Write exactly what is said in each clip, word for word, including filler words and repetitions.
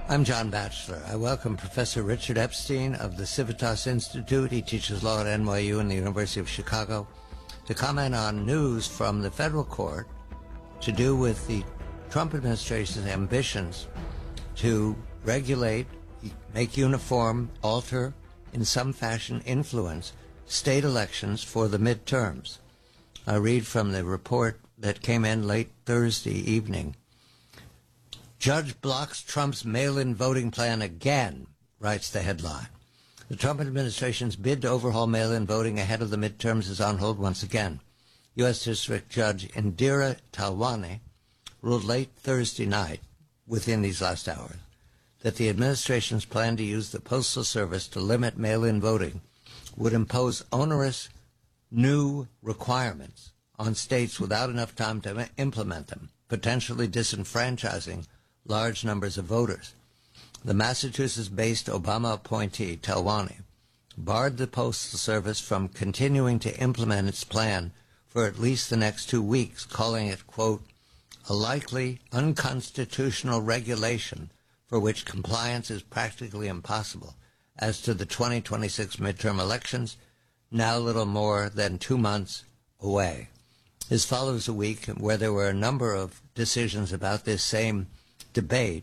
I'm John Batchelor. I welcome Professor Richard Epstein of the Civitas Institute. He teaches law at N Y U and the University of Chicago to comment on news from the federal court to do with the Trump administration's ambitions to regulate, make uniform, alter, in some fashion influence state elections for the midterms. I read from the report that came in late Thursday evening. Judge blocks Trump's mail-in voting plan again, writes the headline. The Trump administration's bid to overhaul mail-in voting ahead of the midterms is on hold once again. U S District Judge Indira Talwani ruled late Thursday night, within these last hours, that the administration's plan to use the Postal Service to limit mail-in voting would impose onerous new requirements on states without enough time to implement them, potentially disenfranchising large numbers of voters. The Massachusetts-based Obama appointee, Talwani, barred the Postal Service from continuing to implement its plan for at least the next two weeks, calling it, quote, a likely unconstitutional regulation for which compliance is practically impossible as to the twenty twenty-six midterm elections, now little more than two months away. This follows a week where there were a number of decisions about this same debate,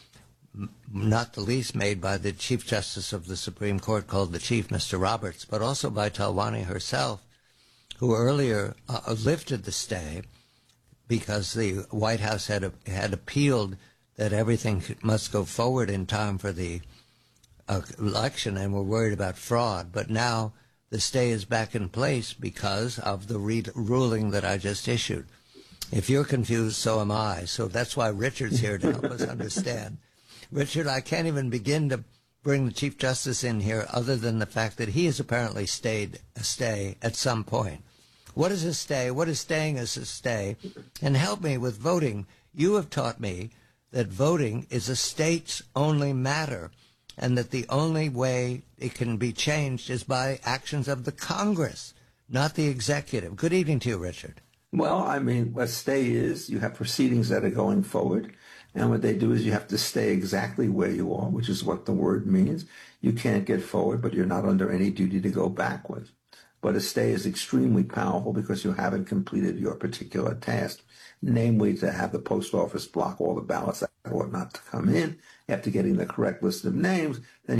not the least made by the Chief Justice of the Supreme Court, called the Chief, Mister Roberts, but also by Talwani herself, who earlier uh, lifted the stay because the White House had, had appealed that everything must go forward in time for the uh, election and were worried about fraud. But now the stay is back in place because of the re- ruling that I just issued. If you're confused, so am I. So that's why Richard's here to help us understand. Richard, I can't even begin to bring the Chief Justice in here other than the fact that he has apparently stayed a stay at some point. What is a stay? What is staying as a stay? And help me with voting. You have taught me that voting is a states-only matter and that the only way it can be changed is by actions of the Congress, not the executive. Good evening to you, Richard. Well, I mean, what stay is, you have proceedings that are going forward, and what they do is you have to stay exactly where you are, which is what the word means. You can't get forward, but you're not under any duty to go backwards. But a stay is extremely powerful because you haven't completed your particular task, namely to have the post office block all the ballots that ought not to come in after getting the correct list of names. Then